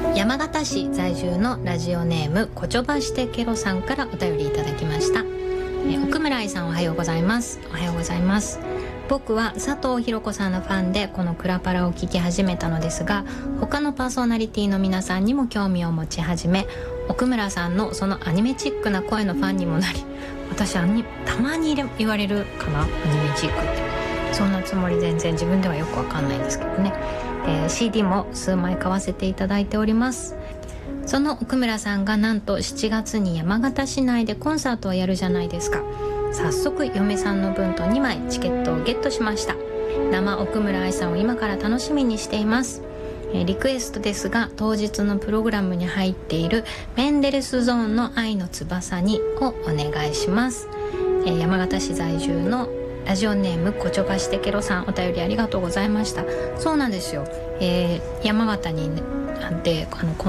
山形市在住のラジオネームこちょばしてケロさんからお便りいただきました。奥村愛さん、おはようございます。おはようございます。僕は佐藤ひろ子さんのファンでこのクラパラを聞き始めたのですが、他のパーソナリティの皆さんにも興味を持ち始め、奥村さんのそのアニメチックな声のファンにもなり、私たまに言われるかな、アニメチックって。そんなつもり全然自分ではよくわかんないんですけどね。CD も数枚買わせていただいております。その奥村さんがなんと7月に山形市内でコンサートをやるじゃないですか。早速嫁さんの分と2枚チケットをゲットしました。生奥村愛さんを今から楽しみにしています。リクエストですが、当日のプログラムに入っているメンデルスゾーンの愛の翼にをお願いします。山形市在住のラジオネームこちょばしてケロさん、お便りありがとうございました。そうなんですよ、山形に、ね、でコン